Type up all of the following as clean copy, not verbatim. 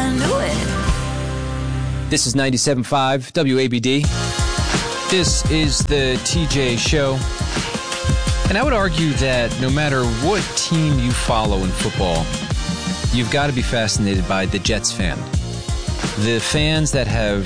I knew it. This is 97.5 WABD. This is the TJ Show. And I would argue that no matter what team you follow in football, you've got to be fascinated by the Jets fan. The fans that have,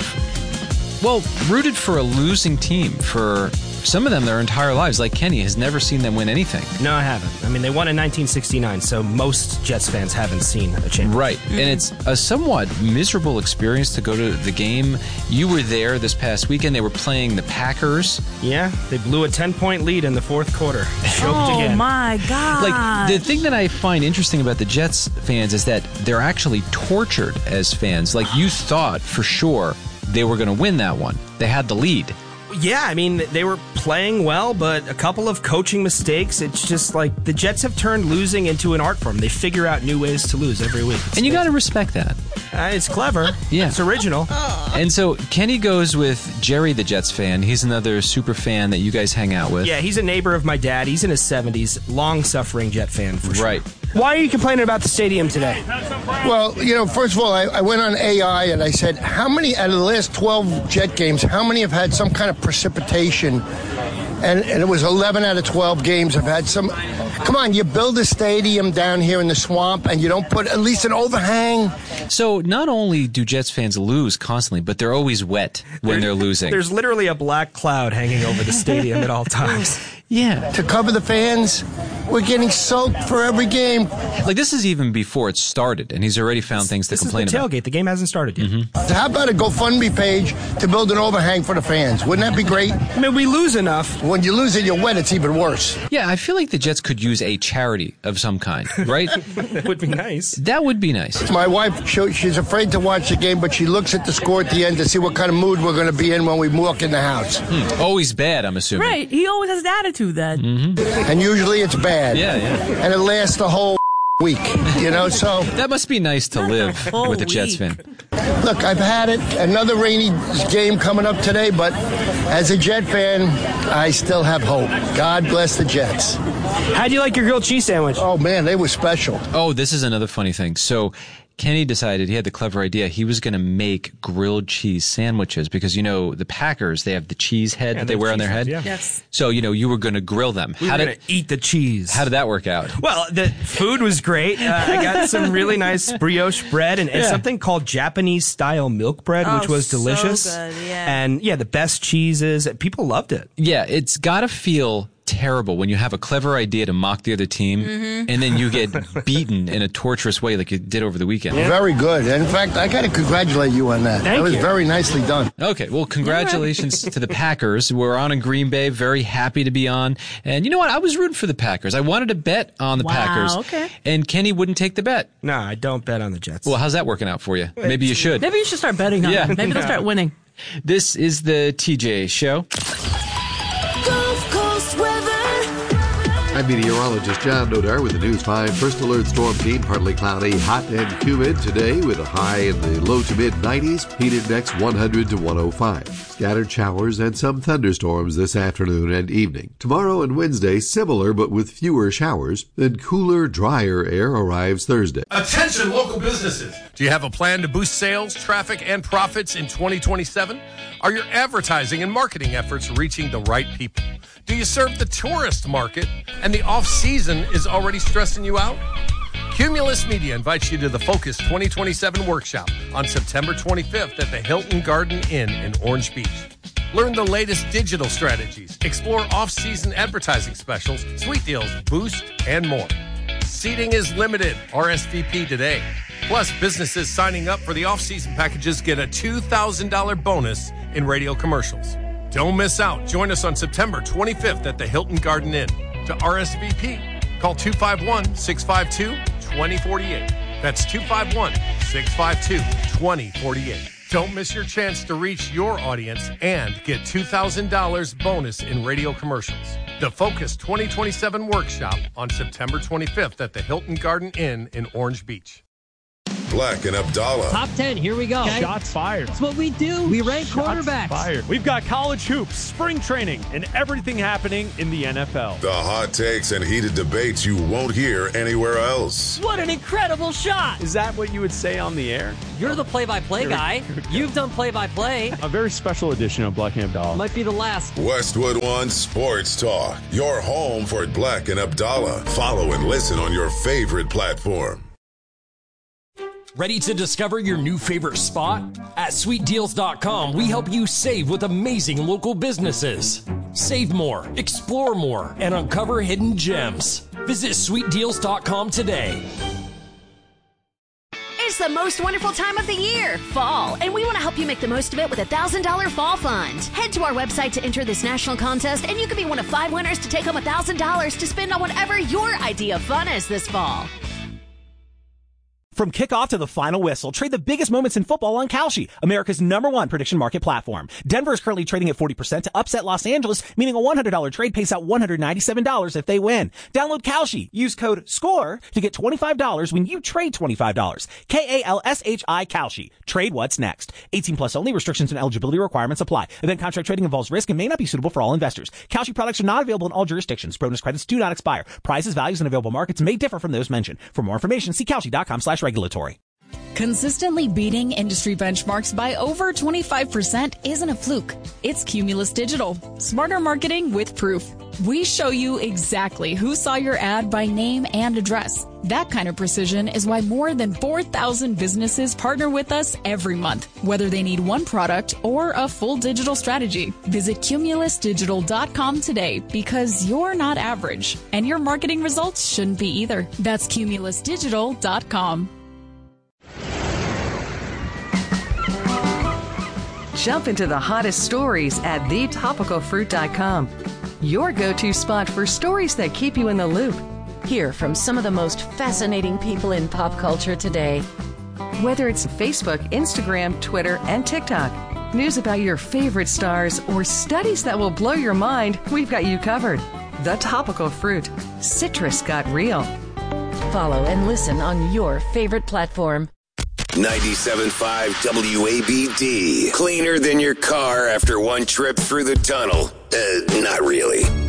well, rooted for a losing team for some of them their entire lives, like Kenny, has never seen them win anything. No, I haven't. I mean, they won in 1969, so most Jets fans haven't seen a championship. Right, and it's a somewhat miserable experience to go to the game. You were there this past weekend. They were playing the Packers. Yeah, they blew a 10-point lead in the fourth quarter. Choked again. Oh, my God. Like, the thing that I find interesting about the Jets fans is that they're actually tortured as fans. Like, you thought for sure they were going to win that one. They had the lead. Yeah, I mean, they were playing well, but a couple of coaching mistakes. It's just like the Jets have turned losing into an art form. They figure out new ways to lose every week. And you got to respect that. It's clever. Yeah. It's original. And so Kenny goes with Jerry, the Jets fan. He's another super fan that you guys hang out with. Yeah, he's a neighbor of my dad. He's in his 70s. Long-suffering Jet fan, for sure. Right. Why are you complaining about the stadium today? Well, first of all, I went on AI and I said, how many out of the last 12 Jet games, how many have had some kind of precipitation? And it was 11 out of 12 games have had some. Come on, you build a stadium down here in the swamp and you don't put at least an overhang. So not only do Jets fans lose constantly, but they're always wet when they're losing. There's literally a black cloud hanging over the stadium at all times. Yeah. To cover the fans, we're getting soaked for every game. Like, this is even before it started, and he's already found things to complain This is the about. tailgate. The game hasn't started yet. Mm-hmm. How about a GoFundMe page to build an overhang for the fans? Wouldn't that be great? I mean, we lose enough. When you lose it, you're wet, it's even worse. Yeah, I feel like the Jets could use a charity of some kind, right? That would be nice. That would be nice. My wife, she's afraid to watch the game, but she looks at the score at the end to see what kind of mood we're going to be in when we walk in the house. Always bad, I'm assuming. Right. He always has the attitude then. Mm-hmm. And usually it's bad. Yeah. And it lasts the whole week, so. That must be nice to live with a Jets fan. Look, I've had it. Another rainy game coming up today, but as a Jet fan, I still have hope. God bless the Jets. How do you like your grilled cheese sandwich? Oh, man, they were special. Oh, this is another funny thing. So Kenny decided, he had the clever idea, he was going to make grilled cheese sandwiches because, the Packers, they have the cheese head that they wear on their head. Yeah. Yes. So, you were going to grill them. We were going to eat the cheese. How did that work out? Well, the food was great. I got some really nice brioche bread and something called Japanese-style milk bread, which was delicious. So good, yeah. And, the best cheeses. People loved it. Yeah, it's got to feel terrible when you have a clever idea to mock the other team and then you get beaten in a torturous way like you did over the weekend. Yeah. Very good. In fact, I got to congratulate you on that. Thank you. That was you. very nicely done. Okay, well, congratulations to the Packers. We're on in Green Bay. Very happy to be on. And you know what? I was rooting for the Packers. I wanted to bet on the Packers. Okay. And Kenny wouldn't take the bet. No, I don't bet on the Jets. Well, how's that working out for you? Maybe you should. Maybe you should start betting on them. Maybe they'll start winning. This is the TJ Show. Gulf Coast weather. I'm meteorologist John Nodar with the News 5 First Alert Storm Team. Partly cloudy, hot and humid today with a high in the low to mid 90s. Heat index 100 to 105. Scattered showers and some thunderstorms this afternoon and evening. Tomorrow and Wednesday similar but with fewer showers. Then cooler, drier air arrives Thursday. Attention local businesses. Do you have a plan to boost sales, traffic, and profits in 2027? Are your advertising and marketing efforts reaching the right people? Do you serve the tourist market and the off-season is already stressing you out? Cumulus Media invites you to the Focus 2027 workshop on September 25th at the Hilton Garden Inn in Orange Beach. Learn the latest digital strategies, explore off-season advertising specials, sweet deals, boost, and more. Seating is limited. RSVP today. Plus, businesses signing up for the off-season packages get a $2,000 bonus in radio commercials. Don't miss out. Join us on September 25th at the Hilton Garden Inn. To RSVP, call 251-652-2048. That's 251-652-2048. Don't miss your chance to reach your audience and get $2,000 bonus in radio commercials. The Focus 2027 workshop on September 25th at the Hilton Garden Inn in Orange Beach. Black and Abdallah. Top 10, here we go. Okay. Shots fired. That's what we do. We rank quarterbacks. Fired. We've got college hoops, spring training, and everything happening in the NFL. The hot takes and heated debates you won't hear anywhere else. What an incredible shot. Is that what you would say on the air? You're the play-by-play guy. You've done play-by-play. A very special edition of Black and Abdallah. Might be the last. Westwood One Sports Talk. Your home for Black and Abdallah. Follow and listen on your favorite platform. Ready to discover your new favorite spot? At SweetDeals.com, we help you save with amazing local businesses. Save more, explore more, and uncover hidden gems. Visit SweetDeals.com today. It's the most wonderful time of the year, fall, and we want to help you make the most of it with a $1,000 fall fund. Head to our website to enter this national contest, and you could be one of 5 winners to take home $1,000 to spend on whatever your idea of fun is this fall. From kickoff to the final whistle, trade the biggest moments in football on Kalshi, America's #1 prediction market platform. Denver is currently trading at 40% to upset Los Angeles, meaning a $100 trade pays out $197 if they win. Download Kalshi. Use code SCORE to get $25 when you trade $25. KALSHI Kalshi. Trade what's next. 18 plus only. Restrictions and eligibility requirements apply. Event contract trading involves risk and may not be suitable for all investors. Kalshi products are not available in all jurisdictions. Bonus credits do not expire. Prices, values, and available markets may differ from those mentioned. For more information, see Kalshi.com/regulatory. Consistently beating industry benchmarks by over 25% isn't a fluke. It's Cumulus Digital. Smarter marketing with proof. We show you exactly who saw your ad by name and address. That kind of precision is why more than 4,000 businesses partner with us every month, whether they need one product or a full digital strategy. Visit CumulusDigital.com today because you're not average, and your marketing results shouldn't be either. That's CumulusDigital.com. Jump into the hottest stories at thetopicalfruit.com. Your go-to spot for stories that keep you in the loop. Hear from some of the most fascinating people in pop culture today. Whether it's Facebook, Instagram, Twitter, and TikTok, news about your favorite stars, or studies that will blow your mind, we've got you covered. The Topical Fruit. Citrus got real. Follow and listen on your favorite platform. 97.5 WABD. Cleaner than your car after one trip through the tunnel. Not really.